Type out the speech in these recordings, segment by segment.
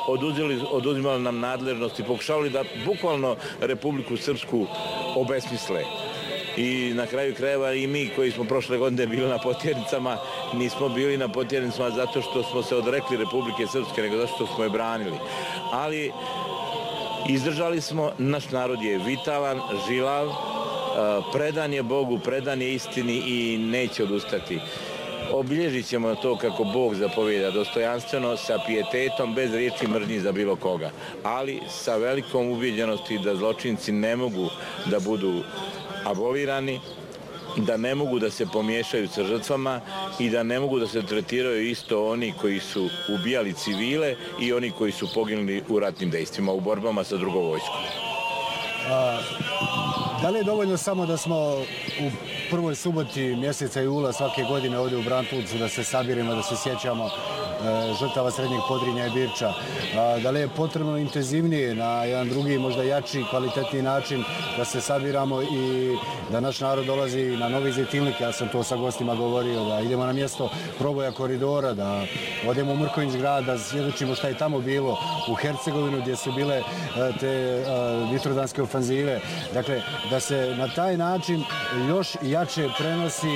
oduzimali nam nadležnost i pokušavali da bukvalno Republiku Srpsku obesmisle. I na kraju krajeva i mi koji smo prošle godine bili na potjernicama, nismo bili na potjernicama zato što smo se odrekli Republike Srpske, nego zato što smo je branili. Ali izdržali smo, naš narod je vitalan, žilav, predan je Bogu, predan je istini i neće odustati. Obilježit ćemo to kako Bog zapovjeda, dostojanstveno, sa pijetetom, bez riječi mržnji za bilo koga, ali sa velikom ubijeđenosti da zločinci ne mogu da budu abolirani, da ne mogu da se pomiješaju sa žrtvama i da ne mogu da se tretiraju isto oni koji su ubijali civile i oni koji su poginuli u ratnim dejstvima, u borbama sa drugom vojskom. Da li je dovoljno samo da smo u prvoj suboti mjeseca jula svake godine ovdje u Brantulcu da se sabirimo, da se sjećamo žrtava Srednjeg Podrinja i Birča? Da li je potrebno intenzivnije, na jedan drugi, možda jači, kvalitetniji način da se sabiramo i da naš narod dolazi na Novi Zejtilnik? Ja sam to sa gostima govorio, da idemo na mjesto proboja koridora, da odemo u Mrkonjić grad, da svjedočimo šta je tamo bilo, u Hercegovinu gdje su bile te vitrodanske ofanzive. Dakle, da se na taj način još jače prenosi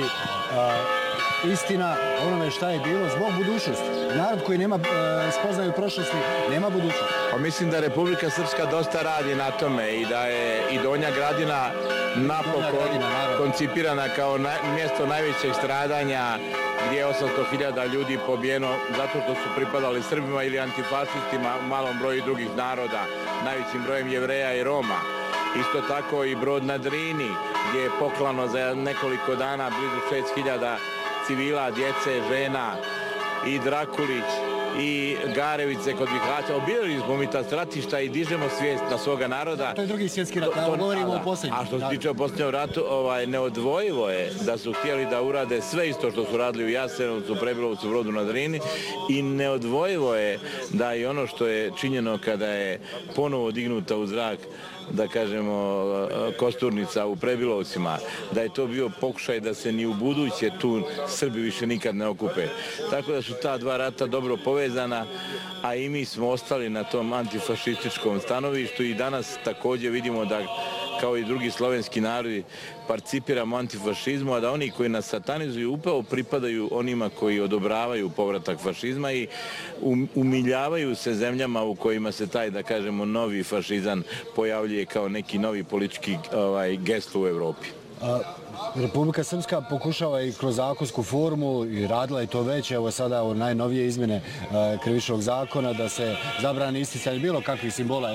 istina onome šta je bilo zbog budućnosti. Narod koji nema spoznaju prošlosti, nema budućnosti. Pa mislim da Republika Srpska dosta radi na tome i da je i Donja Gradina napokon koncipirana kao mjesto najvećeg stradanja gdje je 800.000 ljudi pobijeno zato što su pripadali Srbima ili antifašistima u malom broju drugih naroda, najvećim brojem Jevreja i Roma. Isto tako i Brod na Drini gdje je poklano za nekoliko dana blizu 6.000 civila, djece, žena, i Drakulić, i Garevice kod Bihaća. Obilježili smo mi ta stratišta i dižemo svijest na svoga naroda. To je drugi svjetski rat, govorimo o posljednjem. A što se tiče o posljednjem ratu, neodvojivo je da su htjeli da urade sve isto što su radili u Jasenovcu, Prebilovcu, Brodu na Drini i neodvojivo je da i ono što je činjeno kada je ponovo dignuta u zrak, da kažemo, Kosturnica u Prebilovcima, da je to bio pokušaj da se ni u buduće tu Srbi više nikad ne okupe. Tako da su ta dva rata dobro povezana, a i mi smo ostali na tom antifašističkom stanovištu i danas također vidimo da kao i drugi slovenski narodi participiramo antifašizmu, a da oni koji nas satanizuju upravo pripadaju onima koji odobravaju povratak fašizma i umiljavaju se zemljama u kojima se taj, da kažemo, novi fašizam pojavljuje kao neki novi politički gest u Evropi. Republika Srpska pokušava i kroz zakonsku formu i radila je to već, evo sada o najnovije izmjene krivičnog zakona, da se zabrani isticanje bilo kakvih simbola,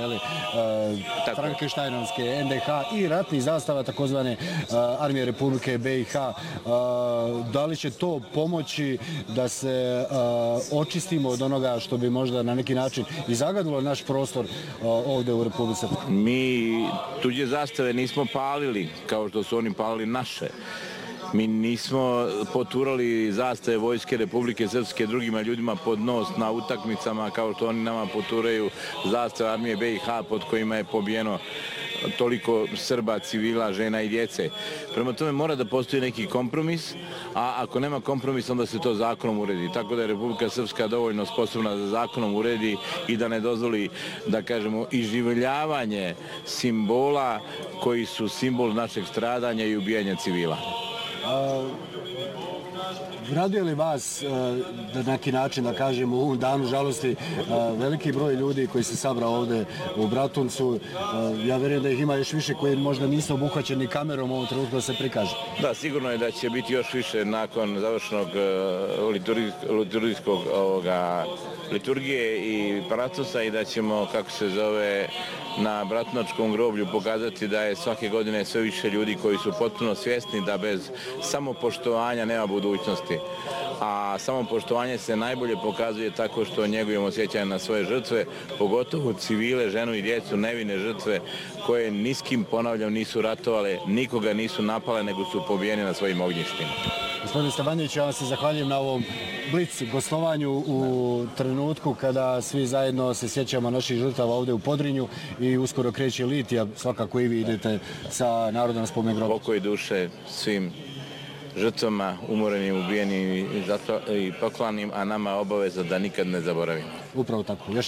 Frankenštajnovske, NDH i ratnih zastava takozvane Armije Republike BiH. Da li će to pomoći da se očistimo od onoga što bi možda na neki način i zagadilo naš prostor ovdje u Republici Srpskoj? Mi tuđe zastave nismo palili kao što su oni palili naše. Mi nismo poturali zastave Vojske Republike Srpske drugima ljudima pod nos na utakmicama kao što oni nama poturaju zastave Armije BiH pod kojima je pobijeno toliko Srba, civila, žena i djece. Prema tome mora da postoji neki kompromis, a ako nema kompromis onda se to zakonom uredi. Tako da je Republika Srpska dovoljno sposobna da zakonom uredi i da ne dozvoli, da kažemo, iživljavanje simbola koji su simbol našeg stradanja i ubijanja civila. Raduje li vas na neki način, da kažemo, u ovom danu žalosti veliki broj ljudi koji se sabrao ovdje u Bratuncu? Ja vjerujem da ih ima još više koji možda nisu obuhvaćeni kamerom u ovom trenutku da se prikaže. Da, sigurno je da će biti još više nakon završenog liturgije i paratosa i da ćemo, kako se zove, na Bratunačkom groblju pokazati da je svake godine sve više ljudi koji su potpuno svjesni da bez samopoštovanja nema budućnosti. A samopoštovanje se najbolje pokazuje tako što njegujemo sjećanje na svoje žrtve, pogotovo civile, ženu i djecu, nevine žrtve koje niskim, ponavljam, nisu ratovale, nikoga nisu napale, nego su pobijeni na svojim ognjištima. Gospodine Stevanović, ja vam se zahvaljujem na ovom blic gostovanju u trenutku kada svi zajedno se sjećamo naših žrtava ovdje u Podrinju i uskoro kreće litija, svakako i vi idete sa narodom na spomen grobu. Pokoj duše svim žrtvama, umorenim, ubijenim i poklanim, a nama obaveza da nikad ne zaboravimo. Upravo tako.